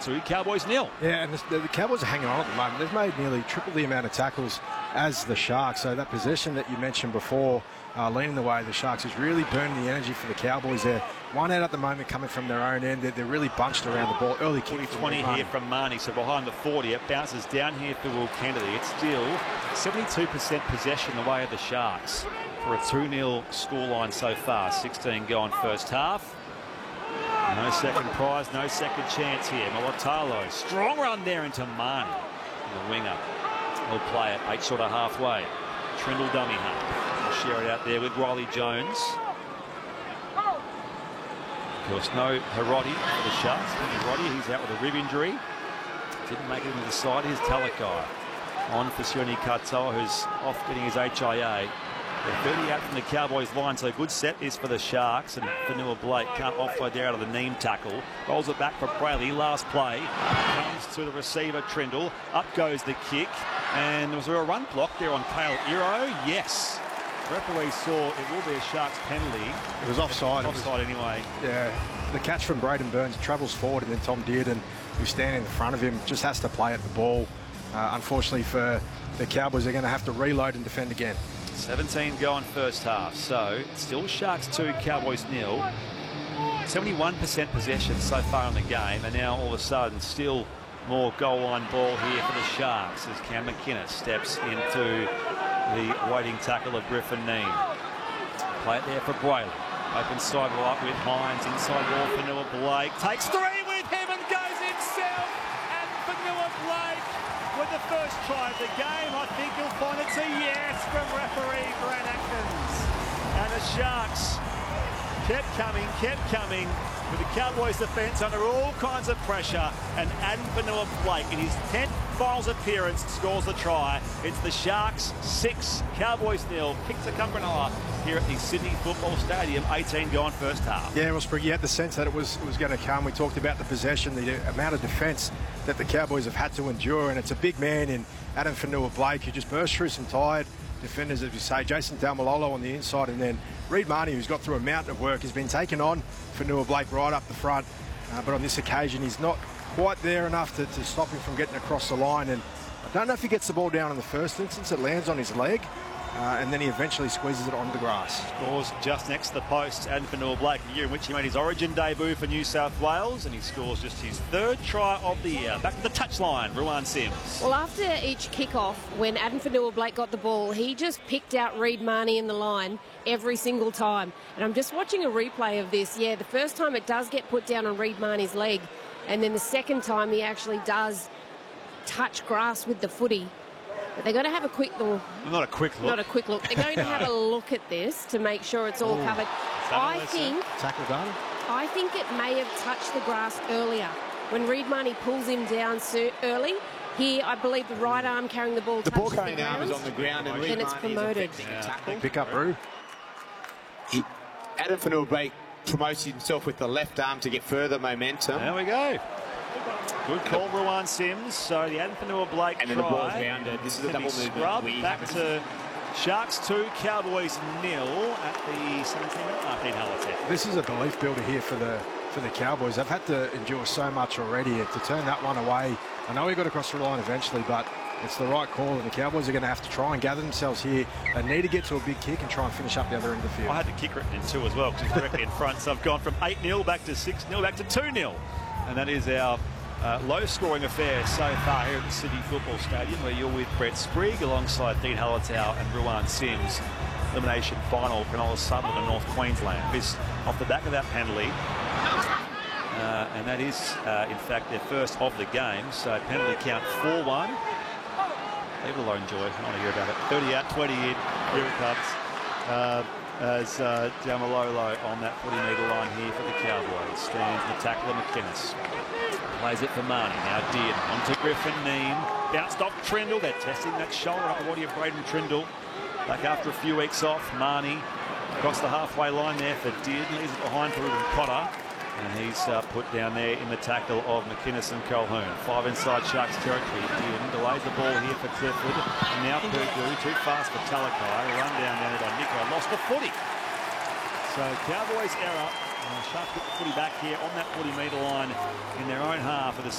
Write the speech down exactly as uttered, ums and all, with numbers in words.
two, Cowboys nil. Yeah, and the, the Cowboys are hanging on at the moment. They've made nearly triple the amount of tackles as the Sharks. So that possession that you mentioned before, uh, leaning the way of the Sharks, is really burning the energy for the Cowboys there. One out at the moment coming from their own end. They're, they're really bunched around the ball. Early kick. twenty here from Marnie, so behind the forty. It bounces down here for Will Kennedy. It's still seventy-two percent possession the way of the Sharks for a two nil scoreline so far. sixteen gone first half. No second prize, no second chance here. Molotalo, strong run there into Marnie. The winger will play it eight sort of halfway. Trindle dummy half. We'll share it out there with Riley Jones. Of course, no Hiroti for the Sharks. Hiroti, he's out with a rib injury. Didn't make it into the side. Here's Talakai on for Sione Katoa, who's off getting his H I A. They're thirty out from the Cowboys line, so good set is for the Sharks. And Fanua Blake can't offload there out of the Neem tackle. Rolls it back for Brayley. Last play comes to the receiver, Trindle. Up goes the kick. And was there a run block there on Kale Iro? Yes. Referee saw it will be a Sharks penalty. It was offside. Offside it was, anyway. Yeah. The catch from Braden Burns travels forward, and then Tom Dearden, who's standing in front of him, just has to play at the ball. Uh, unfortunately for the Cowboys, they're going to have to reload and defend again. seventeen going first half, so still Sharks two, Cowboys nil. seventy-one percent possession so far in the game, and now all of a sudden still more goal line ball here for the Sharks as Cam McInnes steps into the waiting tackle of Griffin Neem. Play it there for Brayley. Open sidewalk with Hines, inside wall for Fanua Blake. Takes three with him and goes himself, and Fanua Blake with the first try of the game. I think you'll find it's a yes from referee Grant Atkins. And the Sharks kept coming, kept coming with the Cowboys defence under all kinds of pressure. And Adam Fanua Blake, in his tenth finals appearance, scores the try. It's the Sharks six, Cowboys nil. Kick to Cumbernauld here at the Sydney Football Stadium. eighteen gone first half. Yeah, well, Sprigg, you had the sense that it was it was going to come. We talked about the possession, the amount of defence that the Cowboys have had to endure, and it's a big man in Adam Fanua Blake who just burst through some tired defenders, as you say. Jason Taumalolo on the inside, and then Reed Marnie, who's got through a mountain of work, has been taken on Fanua Blake right up the front. Uh, but on this occasion, he's not quite there enough to, to stop him from getting across the line. And I don't know if he gets the ball down in the first instance. It lands on his leg. Uh, and then he eventually squeezes it onto the grass. Scores just next to the post, and Fanua Blake, a year in which he made his origin debut for New South Wales, and he scores just his third try of the year. Back to the touchline, Ruan Sims. Well, after each kickoff, when Adam Fanua Blake got the ball, he just picked out Reed Marnie in the line every single time. And I'm just watching a replay of this. Yeah, the first time it does get put down on Reed Marnie's leg, and then the second time he actually does touch grass with the footy. But they're going to have a quick look. Not a quick look. Not a quick look. They're going to have a look at this to make sure it's all Ooh. covered. I think, tackle done. I think it may have touched the grass earlier. When Reed Marnie pulls him down so early, here I believe the right arm carrying the ball The ball touches carrying the arm is ground, on the ground, and Reed and it's Marnie promoted. is Yeah. tackle. Pick up, Roo. He, Adam Fanua Blake promotes himself with the left arm to get further momentum. There we go. Good call, Ruan Sims. So the Adam Fanua Blake And then try the ball's rounded. This is a can be double movement. scrubbed. We Back haven't- to Sharks two, Cowboys nil at the seventeen minute mark in Halitek. This is a belief builder here for the for the Cowboys. They've had to endure so much already to turn that one away. I know he got across the line eventually, but it's the right call, and the Cowboys are going to have to try and gather themselves here. They need to get to a big kick and try and finish up the other end of the field. I had the kick written in two as well, because it's directly in front. So I've gone from eight nil back to six nil back to two nil. And that is our uh, low-scoring affair so far here at the Sydney Football Stadium, where you're with Brett Sprigg alongside Dean Hallertau and Ruan Sims. Elimination final, Cronulla Sutherland and North Queensland. This off the back of that penalty. Uh, and that is, uh, in fact, their first of the game. So penalty count four one. Leave it alone, Joy. I want to hear about it. thirty out, twenty in. Here it comes. Uh, as uh, Damalolo on that forty metre line here for the Cowboys. Stands in the tackle of McInnes. Plays it for Marnie. Now Dearden onto Griffin Neem. Bounced off Trindle. They're testing that shoulder up the body of Braden Trindle. Back after a few weeks off. Marnie across the halfway line there for Dearden. Leaves it behind for Ruben Potter. And he's uh, put down there in the tackle of McInnes and Colquhoun. Five inside Sharks territory. Dearden delays the ball here for Clifford. And now Purdue, too fast for Talakai. Run down there by Nico. Lost the footy. So Cowboys error. Uh, Sharks put the footy back here on that forty metre line in their own half of the